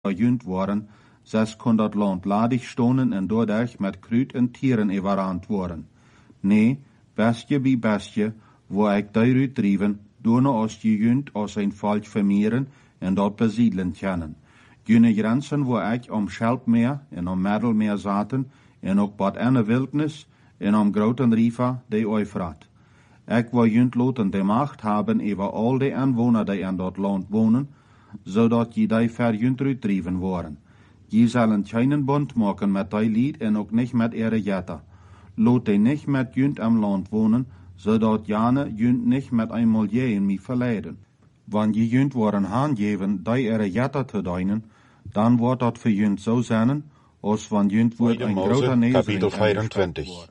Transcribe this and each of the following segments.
junt worden, 600 land ladig stonen en doordag met kruid en tieren overrand worden. Nee, bestje bij bestje, waar ik daaruit drieven, doorne als je junt als een volk vermeeren en dat besiedelen kennen. June grenzen waar ik om Schelpmeer en om Middelmeer zaten, en ook bad ene wildnis, en om grote river de Eufrat. Ik wil junt laten de macht hebben over al de inwoners die in dat land wonen, zodat je die ver junt uitdrieven worden. Je zullen geen bond maken met die lied en ook niet met ihre jetten. Laat die niet met junt im land wonen, zodat jane junt niet met een milieu mee verleiden. Wanneer je junt worden aangeven die ihre jetten te dienen, dan wordt dat voor junt zo zijn, als wanneer junt wordt een grote nederiging. Kapitel 24.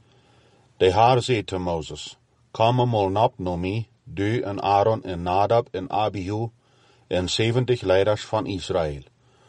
De Heer zei te Mozes, kom mal nap naar mij, du en Aaron en Nadab en Abihu en 70 leiders van Israël.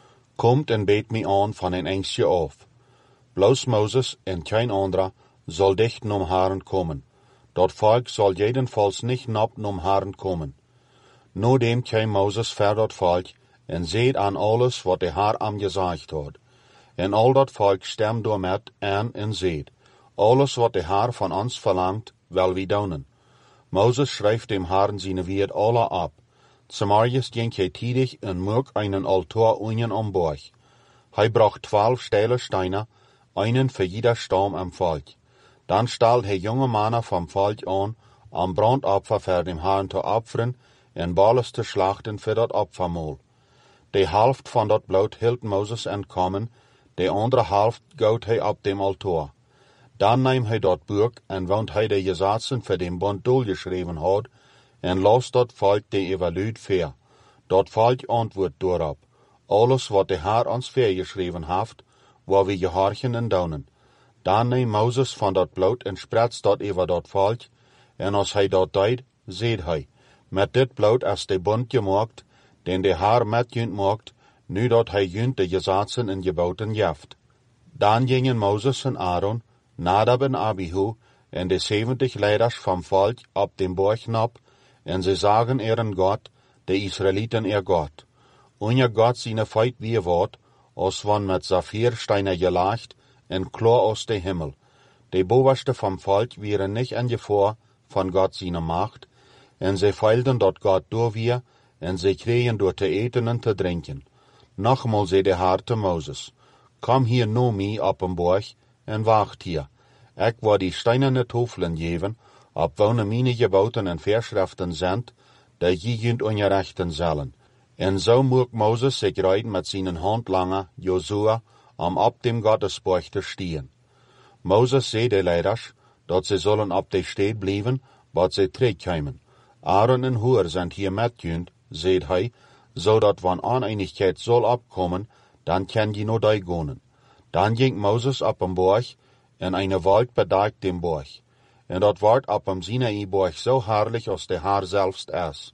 Komt en beet mij aan van een eindje af. Bloos Mozes en geen andere zal dicht naar haren komen. Dat volk zal jedenfalls niet nap naar haren komen. Noordem kwam Mozes ver dat volk en zei aan alles wat de Heer hem gezegd had. En al dat volk stemde door met en zei, alles wat de Heer van ons verlangt, wel we doen. Mozes schreef dem Herrn zijn woord alle op. Samarias ging hij tidig en maak einen altaar unten am borg. Hij bracht 12 steile steinen, einen voor jeder stam am volk. Dan stelde hij jonge mannen vom volk aan, am brandopfer voor dem Herrn te offeren en balles te slachten voor dat opfermaal. De helft van dat bloed hield Mozes entkommen, de andere helft goot hij op dem altaar. Dan nam hij dat boek en want hij de gesetzen voor dem bond doorgeschreven had, en las dat volk de evaluut ver. Dat volk antwoord daarop. Alles wat de Heer ons vergeschreven heeft, waar we gehorchen en doen. Dan neemt Mozes van dat bloed en spreidt dat over dat volk, en als hij dat deed, zei hij, met dit bloed is de bond gemaakt, den de Heer met junt maakt, nu dat hij junt de gesetzen en geboden geeft. Dan gingen Mozes en Aaron, Nadab en Abihu, en de 70 leiders van volk op den borg nap, en ze zagen eren God, de Israëlieten God. Unje God zijn feit wie wordt, als van met saphiersteinen gelaagd en klaar als de hemel. De bovenste van volk waren niet in gevaar van God zijn macht, en ze feilden dat God door weer, en ze kregen door te eten en te drinken. Nogmaal zei de Heer te Mozes, kom hier naar mij op een borg, en wacht hier. Ik wil die steinerne tafelen geven, op wonen mijn geboden en verschriften zijn, dat je kunt ongerechten zullen. En zo moet Mozes zich rijden met zijn handlanger, Josua, om op dem Gottesborg te stehen. Mozes zei de leiders, dat ze zullen op de stad blijven, wat ze terugkomen. Aaron en Hur zijn hier met junt, zei hij, zodat wanneer oneenigheid zal opkomen, dan kan je naar die gaan. Dan ging Mozes op een borg, en een wolk bedekt dem borg. En dat wordt op een Sinai-borg zo herrlich als de Heer zelfs is.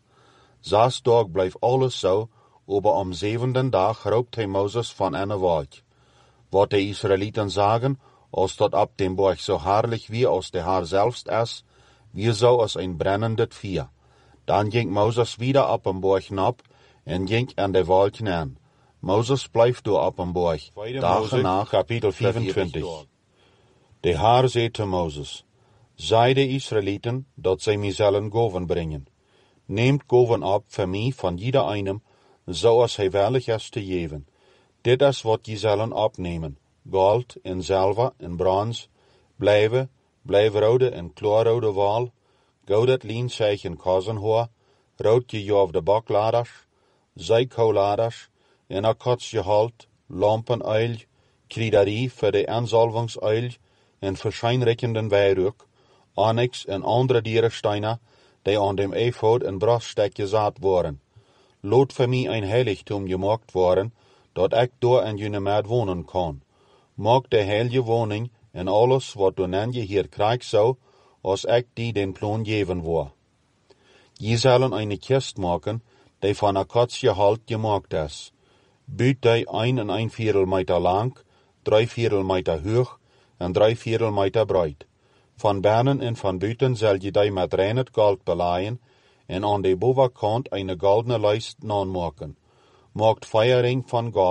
6 dagen bleef alles zo, aber om 7e dag roopt hij Mozes van een wolk. Wat de Israëlieten zagen, als dat op dem borg zo herrlich wie als de Heer zelfs is, wie zo als een brennendet vuur. Dan ging Mozes wieder op een borg nap, en ging aan de wolk aan. Mozes blijft door op een borg. Dagen na, kapitel 24. De Heer zei te Mozes, zei de Israëlieten dat zij mij zullen goven brengen. Neemt goven op voor mij van ieder einem, zoals hij wellig is te geven. Dit is wat je zullen opnemen, goud en zilver en brons, blijvrode en kloorrode wol, goudet lienzeig en kozenhoor, roodje je of de bakladers, zijkouladers, en akkotsje holt, lampenuil, kriederie voor de aanzalvingsuil, en verschijnrijkenden wijrook, onyx en andere dierensteinen, die aan dem efod en braststek gezet worden. Laat voor mij een heiligtum gemaakt worden, dat ik door en jullie met wonen kan. Maak de heilige woning en alles wat du je hier krijgt zo, als ik die den plan geven wil. Je zullen een kist maken, die van akkatsje hout gemaakt is. Buit die 1,25 meter lang, 3/4 meter hoog en 3/4 meter breed. Van binnen en van buiten zal je die met reinet goud belaaien en aan de bovenkant een goldene lijst naanmaken. maakt feiering van God